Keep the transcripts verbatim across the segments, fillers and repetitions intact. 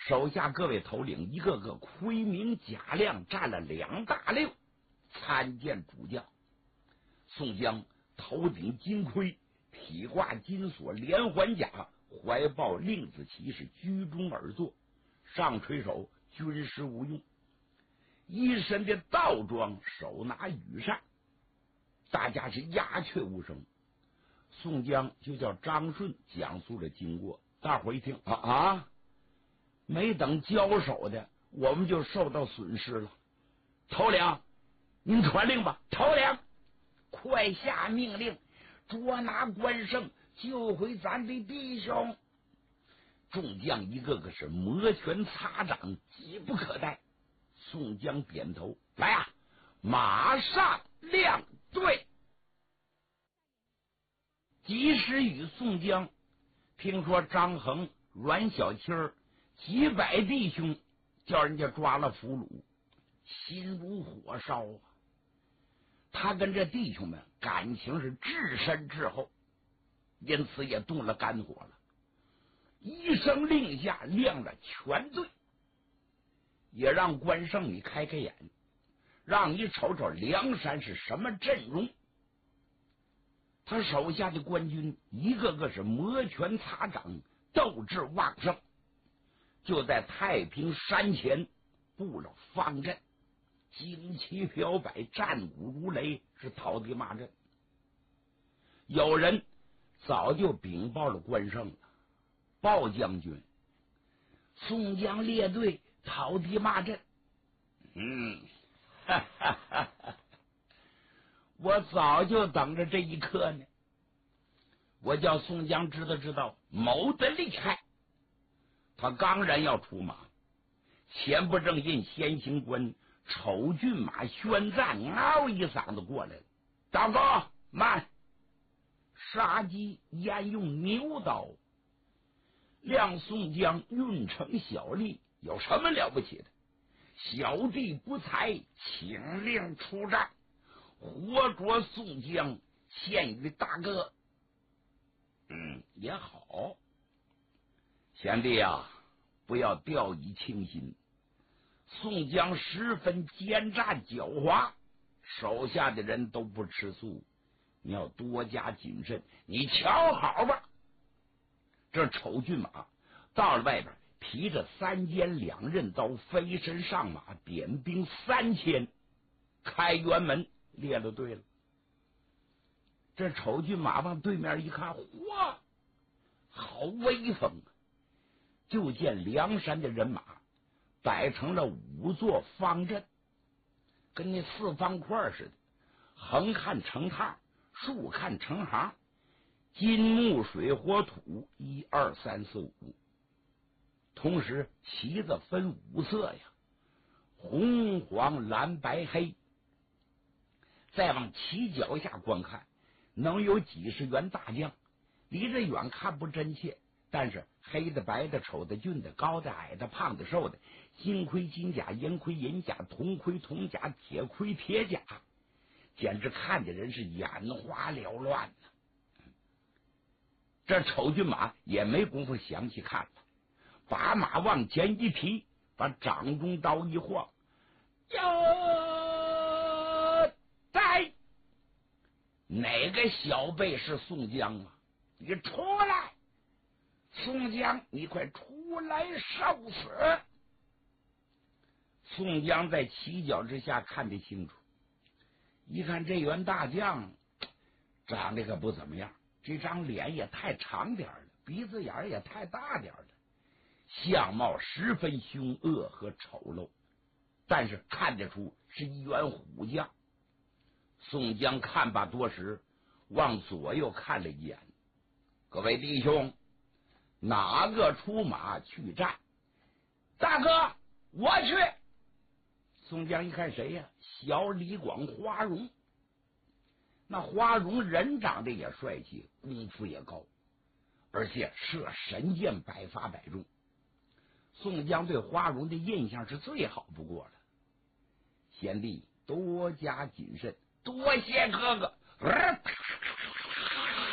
手下各位头领一个个盔明甲亮，占了两大溜，参见主将。宋江头顶金盔，体挂金锁连环甲，怀抱令子旗，是居中而坐，上垂手，军师无用，一身的道装，手拿羽扇，大家是鸦雀无声。宋江就叫张顺讲述了经过，大伙一听啊啊，没等交手的，我们就受到损失了。头领，您传令吧。头领，快下命令，捉拿关胜，救回咱的弟兄。众将一个个是摩拳擦掌，急不可待。宋江点头，来啊，马上亮队。及时雨宋江听说张衡、阮小七儿几百弟兄叫人家抓了俘虏，心如火烧啊！他跟这弟兄们感情是至深至厚，因此也动了肝火了。一声令下，亮了全队，也让关胜你开开眼，让你瞅瞅梁山是什么阵容。他手下的官军一个个是摩拳擦掌，斗志旺盛，就在太平山前布了方阵，旌旗飘摆，战鼓如雷，是讨地骂阵。有人早就禀报了关胜了，鲍将军，宋江列队讨地骂阵。嗯，哈哈哈哈，我早就等着这一刻呢。我叫宋江知道知道谋的厉害。他刚然要出马，前不正印先行官丑骏马宣赞嗷一嗓子过来了，大哥慢！杀鸡焉用牛刀？亮宋江运成小吏，有什么了不起的？小弟不才，请令出战，活捉宋江，献于大哥。嗯，也好。贤弟啊，不要掉以轻心。宋江十分奸诈狡猾，手下的人都不吃素，你要多加谨慎。你瞧好吧。这丑骏马到了外边，提着三尖两刃刀，飞身上马，点兵三千，开辕门列了队了。这丑骏马往对面一看，哇，好威风啊！就见梁山的人马摆成了五座方阵，跟那四方块似的，横看成趟，竖看成行，金木水火土，一二三四五。同时旗子分五色呀，红黄蓝白黑。再往旗脚下观看，能有几十员大将，离着远看不真切，但是黑的白的丑的俊的高的矮的胖的瘦的，金盔金甲银盔银甲铜盔铜甲铁盔铁甲，简直看的人是眼花缭乱呢。这丑骏马也没工夫详细看了，把马往前一提，把掌中刀一晃，哟，在哪个小辈是宋江啊？你出来！宋江，你快出来受死！宋江在旗脚之下看得清楚，一看这员大将长得可不怎么样，这张脸也太长点了，鼻子眼也太大点了，相貌十分凶恶和丑陋，但是看得出是一员虎将。宋江看罢多时，往左右看了一眼，各位弟兄，哪个出马去战？大哥，我去。宋江一看谁呀？小李广花荣。那花荣人长得也帅气，功夫也高，而且射神箭百发百中。宋江对花荣的印象是最好不过了。贤弟多加谨慎，多谢哥哥。呃、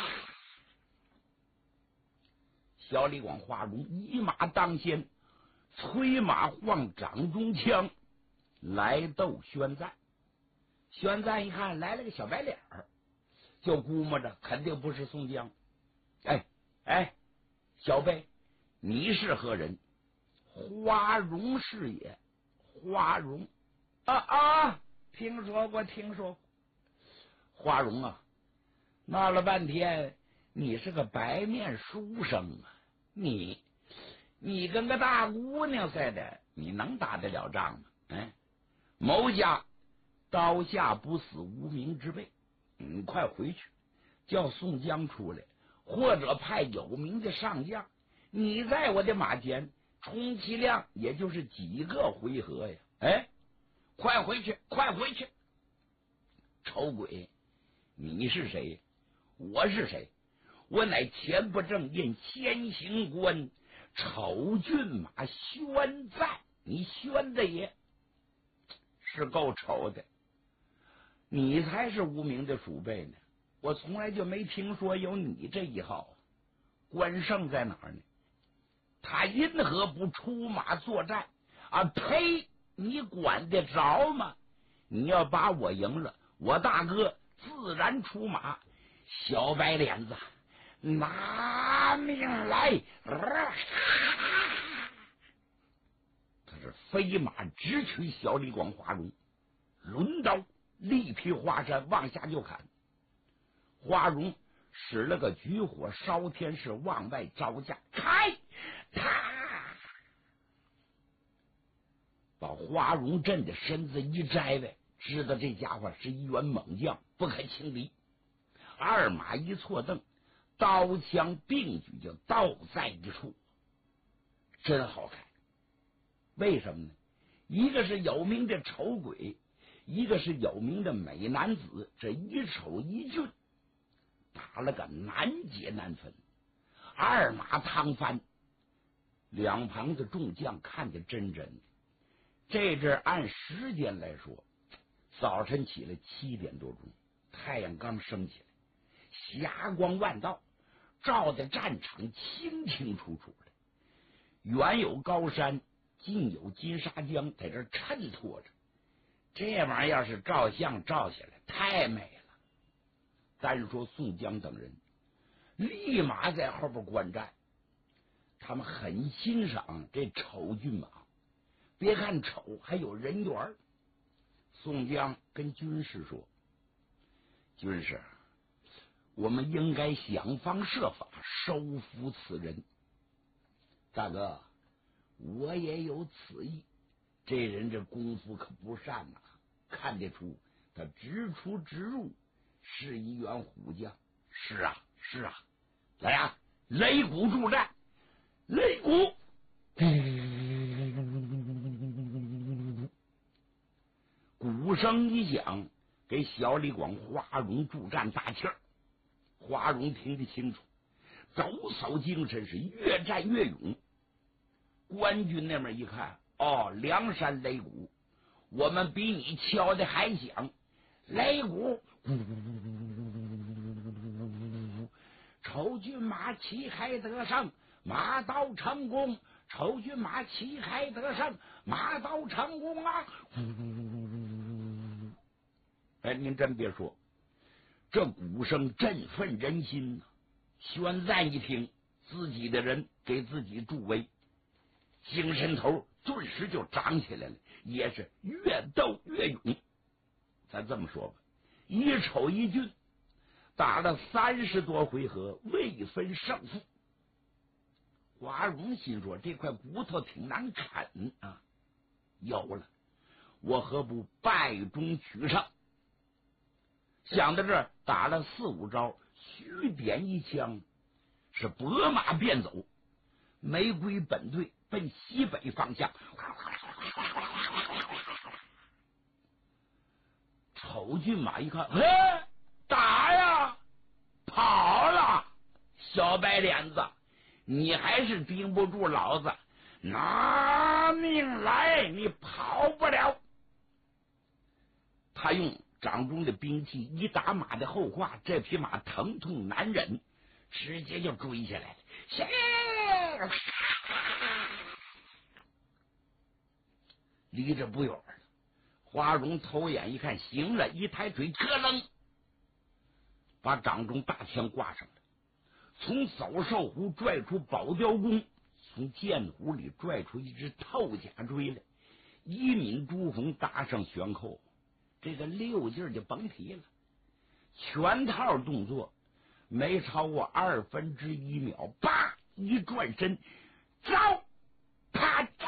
小李广花荣一马当先， 催马晃掌中枪，来斗宣赞。宣赞一看来了个小白脸儿，就估摸着肯定不是宋江。哎哎，小辈，你是何人？花荣是也。花荣啊啊，听说过，听说过。花荣啊，闹了半天，你是个白面书生啊！你你跟个大姑娘似的，你能打得了仗吗？哎，某家刀下不死无名之辈，你快回去，叫宋江出来，或者派有名的上将。你在我的马前，充其量也就是几个回合呀！哎，快回去，快回去！丑鬼，你是谁？我是谁？我乃前不正印先行官丑骏马宣赞。你宣的也是够丑的，你才是无名的鼠辈呢！我从来就没听说有你这一号。关胜在哪儿呢？他因何不出马作战啊？呸！你管得着吗？你要把我赢了，我大哥自然出马。小白脸子，拿命来！他是飞马直取小李广花荣，抡刀力劈华山，往下就砍。花荣使了个举火烧天式，往外招架，开！他把花荣震的身子一摘呗，知道这家伙是一员猛将，不可轻敌。二马一错蹬，刀枪并举，就倒在一处，真好看。为什么呢？一个是有名的丑鬼，一个是有名的美男子，这一丑一俊，打了个难解难分。二马趟翻，两旁的众将看得真真的。这阵按时间来说，早晨起来七点多钟，太阳刚升起来，霞光万道，照的战场清清楚楚的。远有高山，近有金沙江在这衬托着。这玩意儿要是照相照下来，太美了。单说宋江等人立马在后边观战，他们很欣赏这丑骏马。别看丑，还有人缘。宋江跟军士说：“军士，我们应该想方设法收服此人。”大哥，我也有此意。这人这功夫可不善呐、啊，看得出他直出直入，是一员虎将。是啊，是啊，来啊，擂鼓助战，擂鼓！鼓声一响，给小李广、花荣助战打气儿。花荣听得清楚，抖擞精神，是越战越勇。官军那边一看，哦，梁山擂鼓，我们比你敲的还响。擂鼓，丑骏马旗开得胜，马到成功。丑骏马旗开得胜，马到成功啊！哎，您真别说，这鼓声振奋人心呐、啊！宣赞一听，自己的人给自己助威，精神头顿时就长起来了，也是越斗越勇。咱这么说吧，一丑一俊打了三十多回合，未分胜负。花荣心说：“这块骨头挺难啃啊，有了，我何不败中取胜？”想到这儿，打了四五招，虚点一枪，是拨马便走，没归本队，奔西北方向。丑骏马一看，嘿，打呀，跑了！小白脸子，你还是盯不住老子，拿命来！你跑不了。他用掌中的兵器一打马的后胯，这匹马疼痛难忍，直接就追下来了。 离着不远了。华容头眼一看，行了，一抬腿，咯楞，把掌中大枪挂上了，从扫兽壶拽出宝雕弓，从剑壶里拽出一支透甲锥来，一抿朱红，搭上悬扣，这个六劲儿就甭提了。全套动作没超过二分之一秒，叭一转身，走，啪嚓，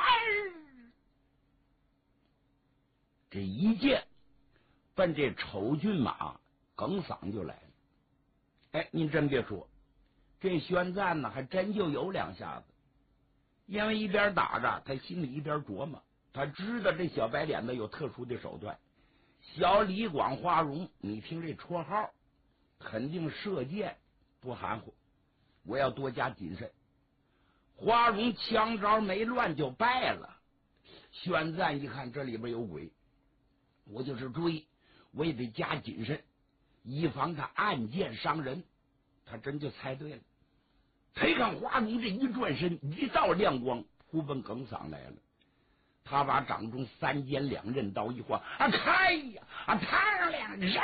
这一剑奔这丑骏马梗嗓就来了。哎，您真别说，这宣赞呢还真就有两下子，因为一边打着，他心里一边琢磨，他知道这小白脸子有特殊的手段。小李广花荣，你听这绰号，肯定射箭不含糊，我要多加谨慎。花荣枪招没乱就败了。宣赞一看这里边有鬼，我就是追，我也得加谨慎，以防他暗箭伤人。他真就猜对了。他一看花荣这一转身，一道亮光扑奔耿嗓来了。他把掌中三尖两刃刀一晃，啊，开呀，啊，烫两刃，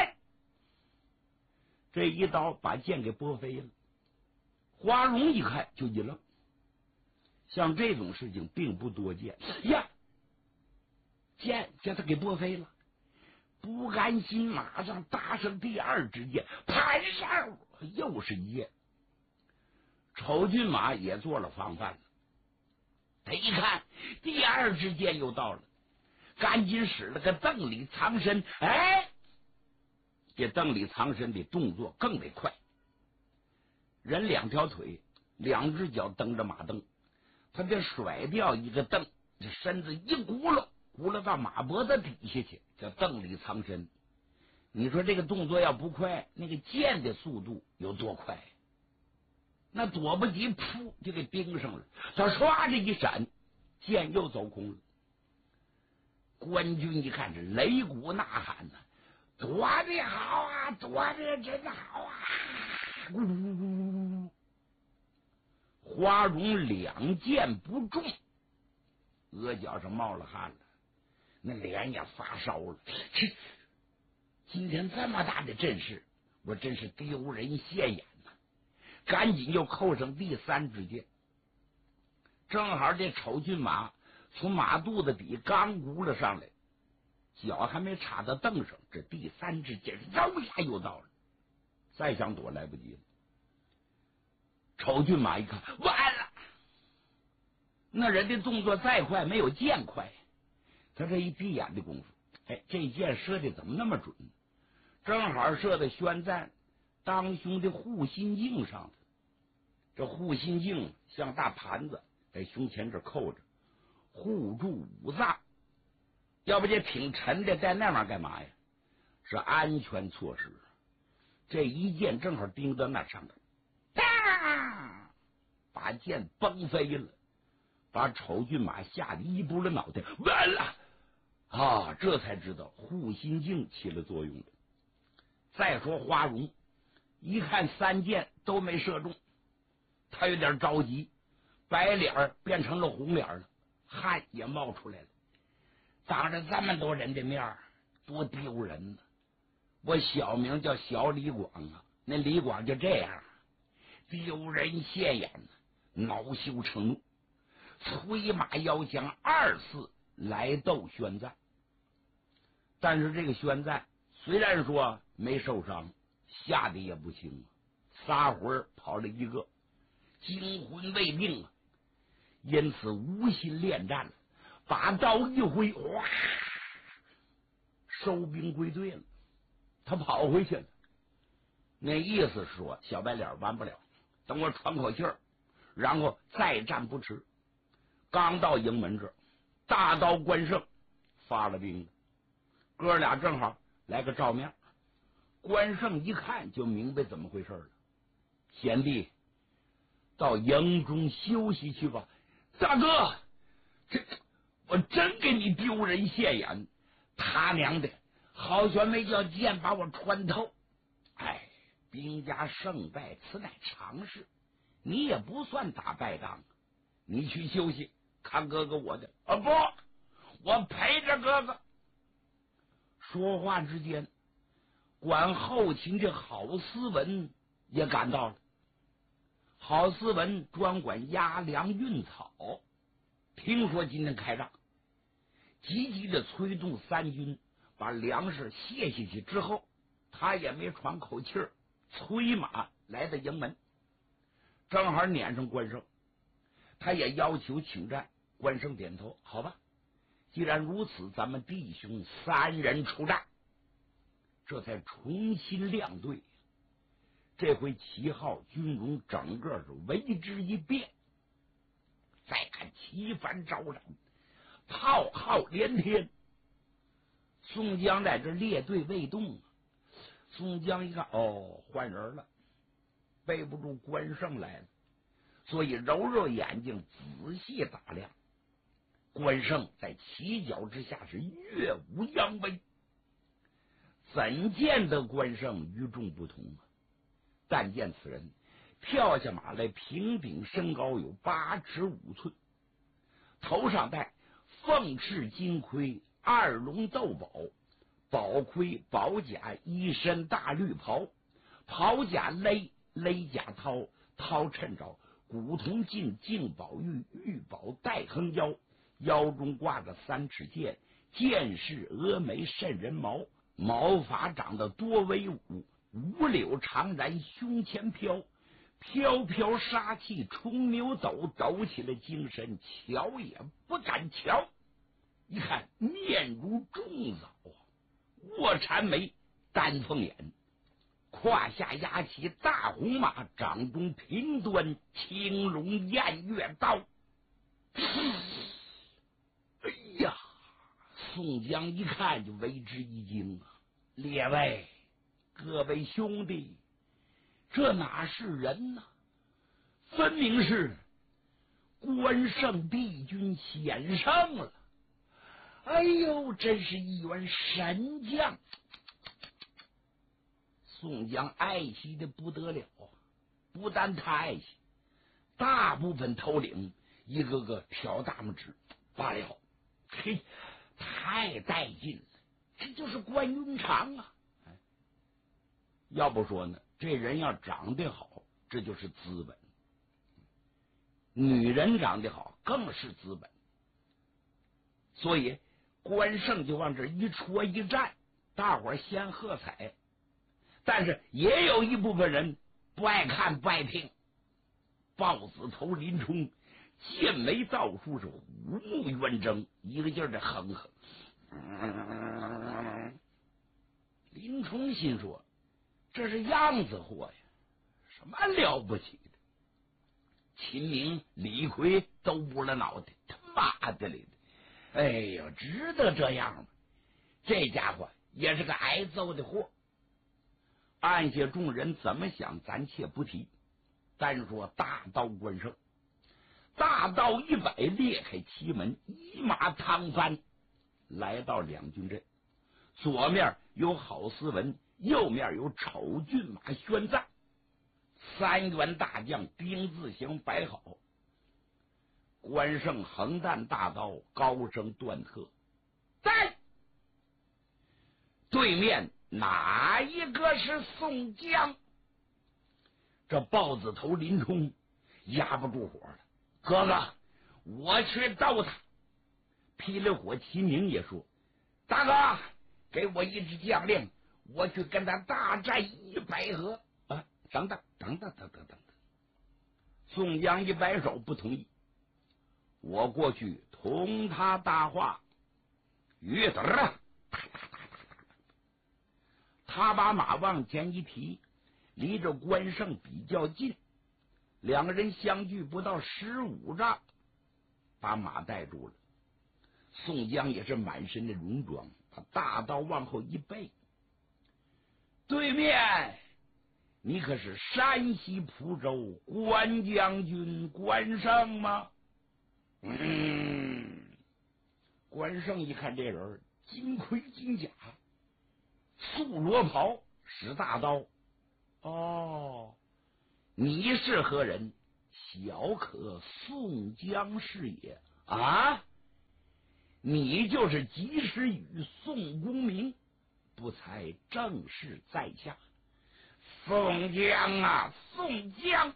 这一刀把剑给拨飞了。花荣一看就一愣，像这种事情并不多见呀，剑将他给拨飞了。不甘心，马上搭上第二支箭，盘上又是一箭。丑骏马也做了防范了，他一看第二支箭又到了，赶紧使了个邓里藏身。哎，这邓里藏身的动作更得快，人两条腿，两只脚蹬着马蹬，他得甩掉一个蹬，这身子一轱辘轱辘到马脖子底下去，叫邓里藏身。你说这个动作要不快，那个箭的速度有多快？那躲不及，噗就给盯上了。他唰的一闪，箭又走空了。官军一看是擂鼓呐喊呢，躲得好啊，躲得真好啊！咕噜咕噜，花荣两箭不中，额角上冒了汗了，那脸也发烧了。这今天这么大的阵势，我真是丢人现眼呐！赶紧又扣上第三支箭，正好这丑骏马从马肚子底刚轱辘上来，脚还没插到凳上，这第三支箭嗖一下又到了，再想躲来不及了。丑骏马一看完了，那人的动作再快没有箭快，他这一闭眼的功夫，哎，这箭射的怎么那么准？正好射在宣赞当胸的护心镜上的。这护心镜像大盘子，在胸前这扣着，护住五脏。要不这挺沉的，在那玩意儿干嘛呀？是安全措施。这一箭正好钉到那上面，当，把箭崩飞了，把丑骏马吓得一拨了脑袋，完了啊！这才知道护心镜起了作用了。再说花荣一看三箭都没射中，他有点着急，白脸变成了红脸了，汗也冒出来了。当着这么多人的面，多丢人呢！我小名叫小李广啊，那李广就这样，丢人现眼呢，恼羞成怒，催马摇枪二次来斗宣赞。但是这个宣赞虽然说没受伤，吓得也不轻啊，仨魂跑了一个，惊魂未定啊，因此无心恋战了，把刀一挥，哗，收兵归队了。他跑回去了，那意思是说小白脸完不了，等我喘口气儿，然后再战不迟。刚到营门这儿，大刀关胜发了兵了，哥俩正好来个照面。关胜一看就明白怎么回事了，贤弟，到营中休息去吧。大哥，这我真给你丢人现眼，他娘的，好悬没叫剑把我穿透。哎，兵家胜败此乃常事，你也不算打败仗，你去休息，看哥哥我的。啊不， 我陪着哥哥。说话之间，管后勤的郝思文也赶到了。郝思文专管押粮运草，听说今天开仗，积极的催动三军把粮食卸下去之后，他也没喘口气儿，催马来到营门，正好撵上关胜，他也要求请战。关胜点头，好吧，既然如此，咱们弟兄三人出战。这才重新亮队。这回旗号军容整个是为之一变。再看旗帆招展，炮号连天。宋江在这列队未动，宋江一看，哦，换人了，背不住关胜来了，所以揉揉眼睛，仔细打量。关胜在旗脚之下是耀武扬威，怎见得关胜与众不同啊？但见此人跳下马来，平顶身高有八尺五寸，头上戴凤翅金盔，二龙斗宝，宝盔宝甲，一身大绿袍，袍甲勒勒甲绦，绦衬着古铜镜，镜宝玉，玉宝带横腰，腰中挂着三尺剑，剑是峨眉瘆人毛，毛发长得多威武，五柳长髯胸前飘，飘飘杀气冲牛斗，抖起了精神，瞧也不敢瞧。一看面如重枣啊，卧蚕眉，丹凤眼，胯下压起大红马，掌中平端青龙偃月刀。哎呀，宋江一看就为之一惊啊！列位，各位兄弟，这哪是人呢？分明是关胜帝君显圣了！哎呦，真是一员神将！宋江爱惜的不得了，不但他爱惜，大部分头领一个个挑大拇指，罢了，嘿，太带劲了！这就是关云长啊！哎，要不说呢，这人要长得好，这就是资本；女人长得好，更是资本。所以关胜就往这一戳一站，大伙儿先喝彩。但是也有一部分人不爱看不爱听。豹子头林冲剑眉倒竖，是虎目圆睁，一个劲儿的哼哼。嗯、林冲心说：“这是样子货呀，什么了不起的？秦明、李逵都捂了脑袋，他妈的嘞！哎呦，值得这样吗？这家伙也是个挨揍的货。”按下众人怎么想，暂且不提。单说大刀关胜，大刀一摆，裂开旗门，一马趟翻，来到两军阵。左面有郝思文，右面有丑骏马宣赞，三员大将丁字形摆好。关胜横担大刀，高声断喝：“在！”对面哪一个是宋江？这豹子头林冲压不住火了，哥哥，我去斗他。霹雳火齐鸣也说：“大哥，给我一支将令，我去跟他大战一百合。”啊，等等等等等等等等。宋江一摆手，不同意。我过去同他搭话。于子儿，他把马往前一提，离着关胜比较近，两个人相距不到十五丈，把马带住了。宋江也是满身的戎装，他大刀往后一背：“对面，你可是山西蒲州关将军关胜吗？”嗯，关胜一看这人，金盔金甲，素罗袍，使大刀。哦，你是何人？小可宋江是也。啊， 你就是及时雨宋公明，不才正是在下。宋江啊，宋江，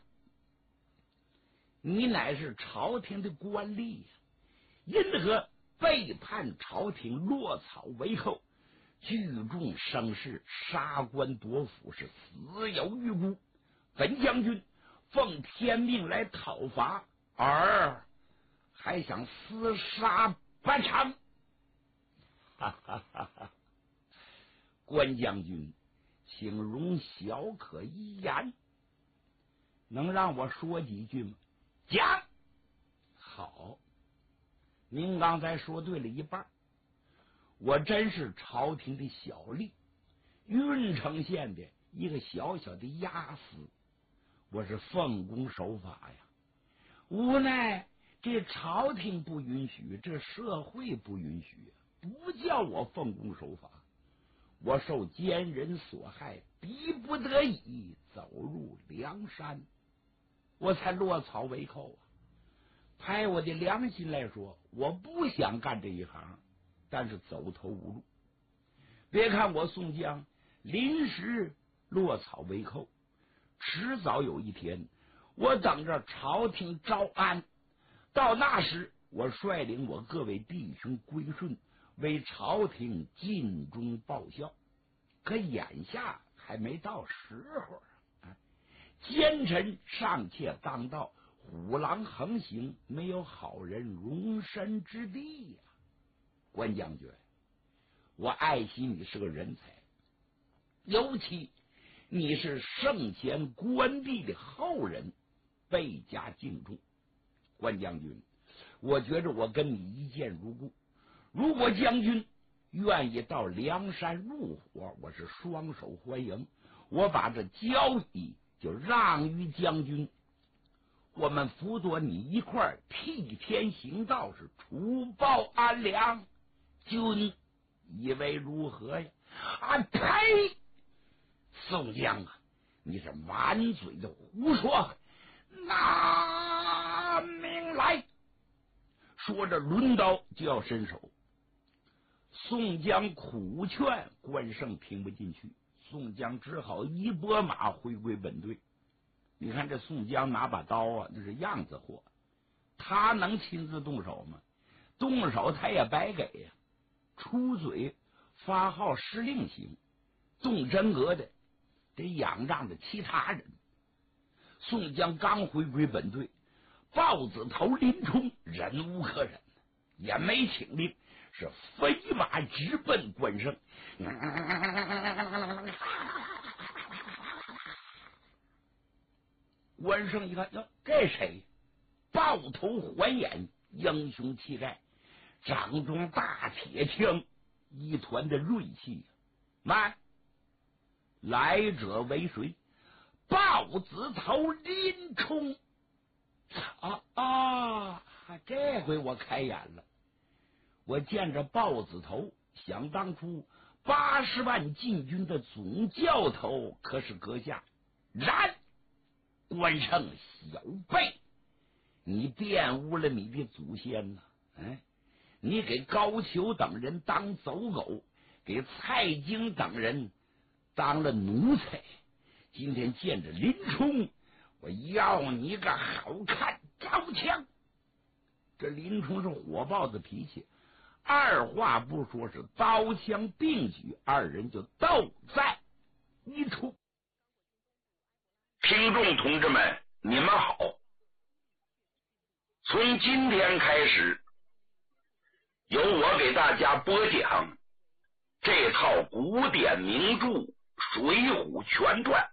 你乃是朝廷的官吏呀，因何背叛朝廷，落草为寇，聚众生事，杀官夺府，是死有余辜。本将军奉天命来讨伐，而还想厮杀不成？哈哈哈哈！关将军，请容小可一言，能让我说几句吗？讲。好，您刚才说对了一半。我真是朝廷的小吏，郓城县的一个小小的押司，我是奉公守法呀。无奈这朝廷不允许，这社会不允许，不叫我奉公守法。我受奸人所害，逼不得已走入梁山，我才落草为寇啊。拍我的良心来说，我不想干这一行，但是走投无路。别看我宋江临时落草为寇，迟早有一天，我等着朝廷招安，到那时，我率领我各位弟兄归顺，为朝廷尽忠报效。可眼下还没到时候啊！奸臣尚且当道，虎狼横行，没有好人容身之地呀、啊！关将军，我爱惜你是个人才，尤其你是圣贤关帝的后人，倍加敬重。关将军，我觉着我跟你一见如故。如果将军愿意到梁山入伙，我是双手欢迎。我把这交椅就让于将军，我们辅佐你一块儿替天行道，是除暴安良。君以为如何呀？啊呸！宋江啊，你是满嘴的胡说！拿命来！说着，抡刀就要伸手。宋江苦劝关胜听不进去，宋江只好一拨马回归本队。你看这宋江拿把刀啊，那是样子货，他能亲自动手吗？动手他也白给呀、啊。出嘴发号施令行，动真格的得仰仗着其他人。宋江刚回归本队，豹子头林冲忍无可忍，也没请令，是飞马直奔关胜。关胜一看，哟，这谁？豹头环眼，英雄气概，掌中大铁枪，一团的锐气。慢，来者为谁？豹子头林冲。啊啊！这回我开眼了。我见着豹子头，想当初八十万禁军的总教头可是阁下。然关胜小辈，你玷污了你的祖先呐！哎，你给高俅等人当走狗，给蔡京等人当了奴才。今天见着林冲，我要你个好看招枪！这林冲是火爆的脾气，二话不说，是刀枪并举，二人就斗在一处。 听众同志们，你们好！从今天开始，由我给大家播讲这套古典名著《水浒全传》。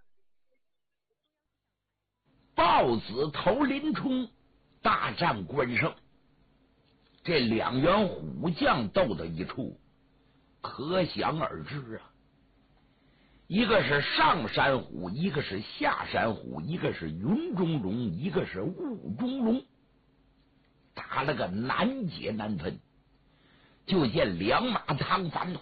豹子头林冲大战关胜，这两员虎将斗到一处，可想而知啊。一个是上山虎，一个是下山虎，一个是云中龙，一个是雾中龙，打了个难解难分。就见两马趟翻，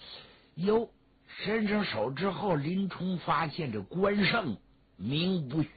哟，伸上手之后，林冲发现这关胜名不虚